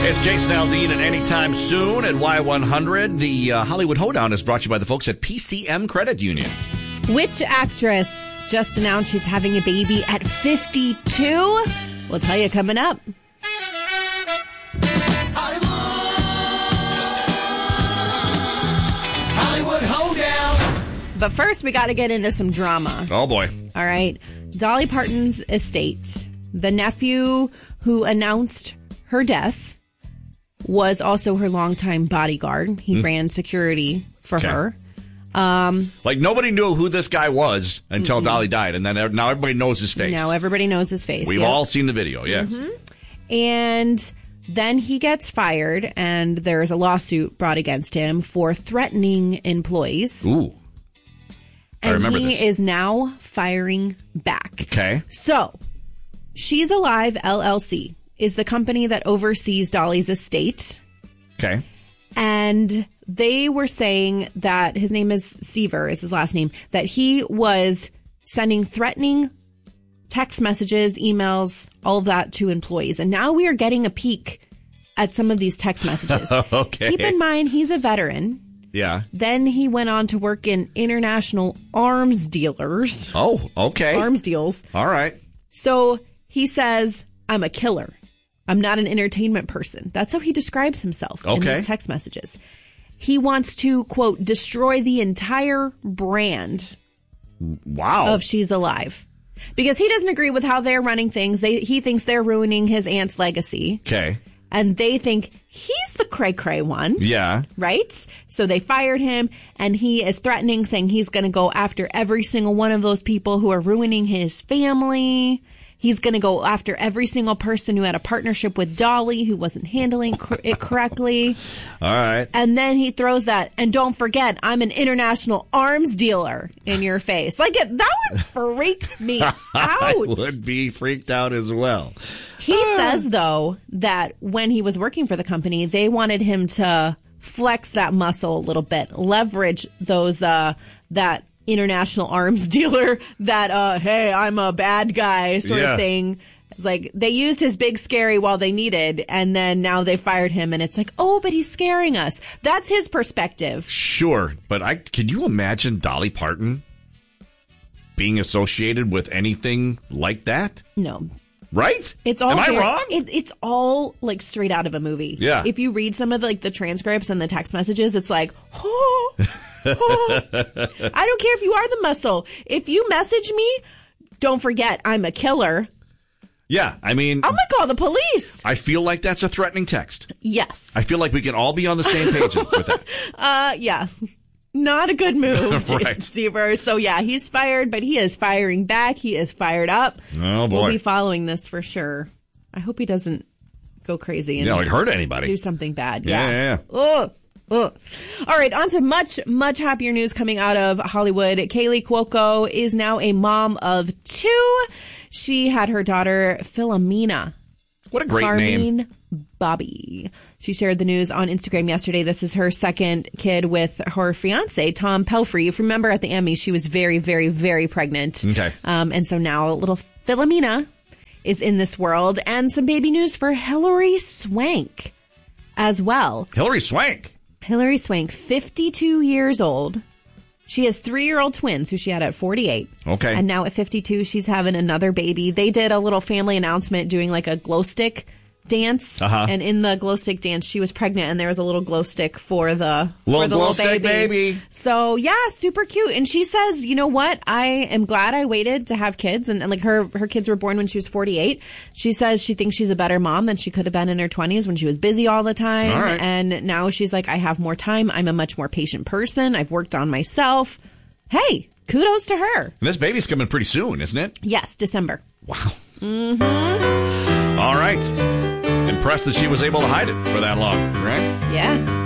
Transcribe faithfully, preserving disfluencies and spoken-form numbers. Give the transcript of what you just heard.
It's Jason Aldean, and anytime soon at Y one hundred, the uh, Hollywood Hoedown is brought to you by the folks at P C M Credit Union. Which actress just announced she's having a baby at fifty-two? We'll tell you coming up. Hollywood, Hollywood Hoedown. But first, we got to get into some drama. Oh, boy. All right. Dolly Parton's estate. The nephew who announced her death was also her longtime bodyguard. He mm. ran security for okay. her. Um, like, nobody knew who this guy was until mm-hmm. Dolly died, and then now everybody knows his face. Now everybody knows his face. We've yep. all seen the video, yes. Mm-hmm. And then he gets fired, and there's a lawsuit brought against him for threatening employees. Ooh. I and remember he this. is now firing back. Okay. So, She's Alive, L L C is the company that oversees Dolly's estate. Okay. And they were saying that his name is Seaver, is his last name, that he was sending threatening text messages, emails, all of that to employees. And now we are getting a peek at some of these text messages. Okay. Keep in mind, he's a veteran. Yeah. Then he went on to work in international arms dealers. Oh, okay. Arms deals. All right. So he says, I'm a killer. I'm not an entertainment person. That's how he describes himself okay. in his text messages. He wants to, quote, destroy the entire brand wow. of She's Alive. Because he doesn't agree with how they're running things. They, he thinks they're ruining his aunt's legacy. Okay. And they think he's the cray-cray one. Yeah. Right? So they fired him, and he is threatening, saying he's going to go after every single one of those people who are ruining his family. He's going to go after every single person who had a partnership with Dolly who wasn't handling cor- it correctly. All right. And then he throws that, and don't forget, I'm an international arms dealer in your face. Like, it, that would freak me out. I would be freaked out as well. He uh. says, though, that when he was working for the company, they wanted him to flex that muscle a little bit, leverage those, uh, that international arms dealer, that, uh, hey, I'm a bad guy sort yeah. of thing. It's like they used his big scary while they needed, and then now they fired him, and it's like, oh, but he's scaring us. That's his perspective. Sure, but I can you imagine Dolly Parton being associated with anything like that? No. Right? It's all Am very, I wrong? It, it's all like straight out of a movie. Yeah. If you read some of the, like the transcripts and the text messages, it's like, oh, oh. I don't care if you are the muscle. If you message me, don't forget I'm a killer. Yeah, I mean, I'm gonna call the police. I feel like that's a threatening text. Yes. I feel like we can all be on the same page with that. Uh, yeah. Not a good move, right. Jason Seaver. So, yeah, he's fired, but he is firing back. He is fired up. Oh, boy. We'll be following this for sure. I hope he doesn't go crazy and yeah, like hurt anybody. Do something bad. Yeah, Yeah. yeah, yeah. Ugh. Ugh. All right, on to much, much happier news coming out of Hollywood. Kaylee Cuoco is now a mom of two. She had her daughter, Philomena. What a great Carmine name. Bobby. She shared the news on Instagram yesterday. This is her second kid with her fiance, Tom Pelfrey. If you remember at the Emmys, she was very, very, very pregnant. Okay. Um, and so now little Philomena is in this world. And some baby news for Hilary Swank as well. Hilary Swank? Hilary Swank, fifty-two years old. She has three-year-old twins who she had at forty-eight. Okay. And now at fifty-two, she's having another baby. They did a little family announcement doing like a glow stick dance. Uh-huh. And in the glow stick dance, she was pregnant, and there was a little glow stick for the, little for the glow little stick baby. baby. So, yeah, super cute. And she says, you know what? I am glad I waited to have kids. And, and like her, her kids were born when she was forty-eight. She says she thinks she's a better mom than she could have been in her twenties when she was busy all the time. All right. And now she's like, I have more time. I'm a much more patient person. I've worked on myself. Hey, kudos to her. And this baby's coming pretty soon, isn't it? Yes, December. Wow. Mm-hmm. All right. Impressed that she was able to hide it for that long, right? Yeah.